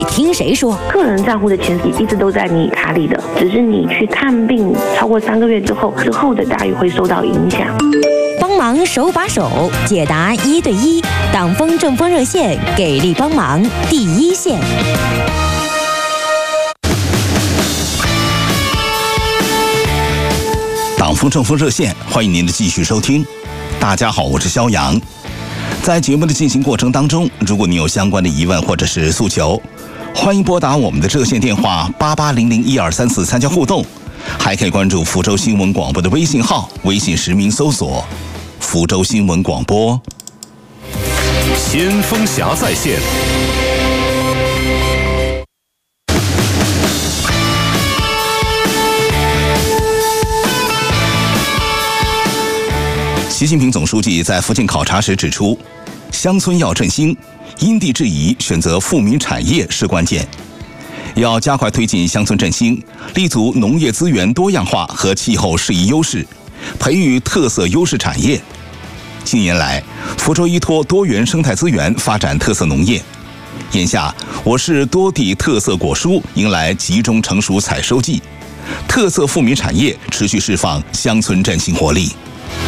听谁说？ 个人账户的钱一直都在你卡里的，只是你去看病超过3个月之后的待遇会受到影响。 帮忙手把手解答1对1，党风政风热线给力帮忙第一线。 党风政风热线，欢迎您的继续收听。大家好，我是肖阳。在节目的进行过程当中，如果你有相关的疑问或者是诉求，欢迎拨打我们的热线电话88001234参加互动，还可以关注福州新闻广播的微信号，微信实名搜索福州新闻广播。 先锋侠在线。 习近平总书记在福建考察时指出，乡村要振兴，因地制宜选择富民产业是关键。要加快推进乡村振兴，立足农业资源多样化和气候适宜优势，培育特色优势产业。近年来，福州依托多元生态资源发展特色农业。眼下，我市多地特色果蔬迎来集中成熟采收季，特色富民产业持续释放乡村振兴活力。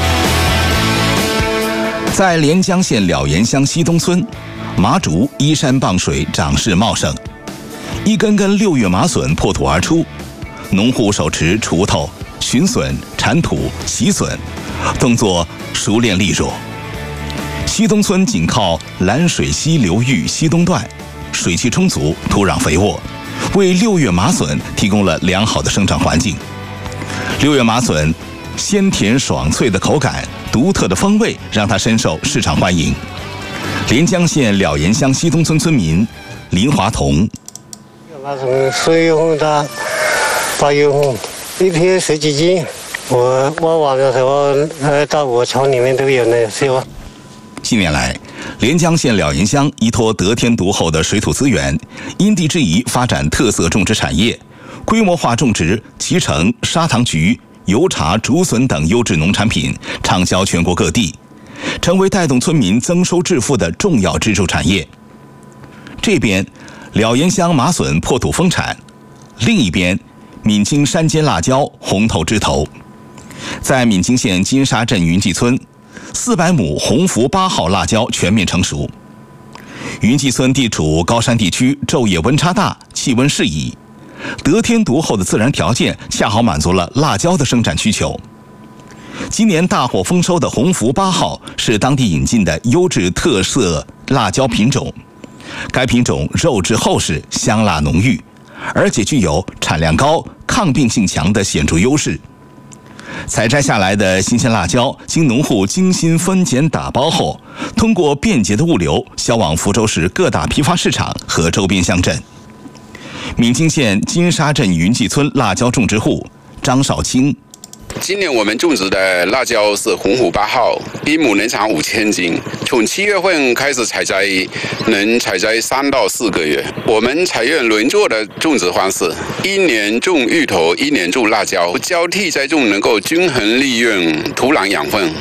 在连江县了岩乡西东村，麻竹依山傍水，长势茂盛，一根根6月麻笋破土而出，农户手持锄头寻笋、铲土、洗笋，动作熟练利落。西东村紧靠蓝水溪流域西东段，水汽充足，土壤肥沃，为6月麻笋提供了良好的生长环境。6月麻笋鲜甜爽脆的口感，独特的风味让它深受市场欢迎。连江县了岩乡西东村村民林华彤： 麻笋水红的，发油红，一天10几斤。我挖的时候，到我厂里面都有那是吧。 近年来，连江县了岩乡依托得天独厚的水土资源，因地制宜发展特色种植产业，规模化种植脐橙、砂糖橘、油茶、竹笋等优质农产品，畅销全国各地，成为带动村民增收致富的重要支柱产业。这边，了岩乡麻笋破土丰产；另一边，闽清山间辣椒红透枝头。在闽清县金沙镇云记村，400亩鸿福8号辣椒全面成熟。云记村地处高山地区，昼夜温差大，气温适宜，得天独厚的自然条件恰好满足了辣椒的生产需求。今年大获丰收的鸿福8号是当地引进的优质特色辣椒品种，该品种肉质厚实，香辣浓郁，而且具有产量高、抗病性强的显著优势。采摘下来的新鲜辣椒经农户精心分拣打包后，通过便捷的物流销往福州市各大批发市场和周边乡镇。闽清县金沙镇云记村辣椒种植户张少清： 今年我们种植的辣椒是鸿福8号，一亩能产5000斤。从7月份开始采摘，能采摘3到4个月。我们采用轮作的种植方式，1年种芋头，1年种辣椒，交替栽种，能够均衡利用土壤养分。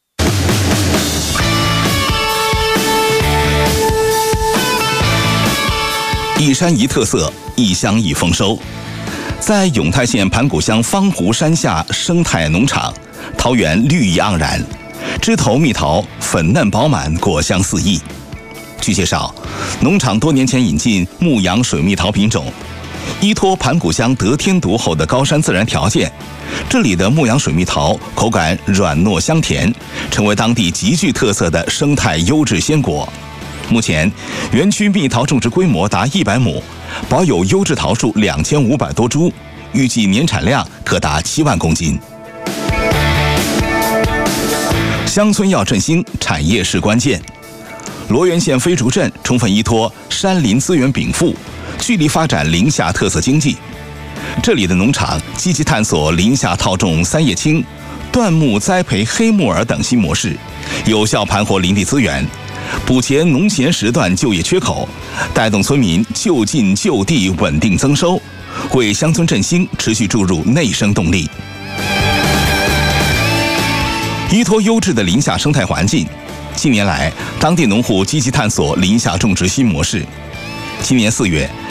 一山一特色，一乡一丰收。在永泰县盘古乡方湖山下生态农场，桃园绿意盎然，枝头蜜桃粉嫩饱满，果香四溢。据介绍，农场多年前引进牧羊水蜜桃品种，依托盘古乡得天独厚的高山自然条件，这里的牧羊水蜜桃口感软糯香甜，成为当地极具特色的生态优质鲜果。目前，园区蜜桃种植规模达100亩，保有优质桃树2500多株，预计年产量可达7万公斤。乡村要振兴，产业是关键。罗源县飞竹镇充分依托山林资源禀赋，聚力发展林下特色经济。这里的农场积极探索林下套种三叶青、椴木栽培黑木耳等新模式，有效盘活林地资源，补齐农闲时段就业缺口，带动村民就近就地稳定增收，为乡村振兴持续注入内生动力。依托优质的林下生态环境，近年来当地农户积极探索林下种植新模式。 今年4月，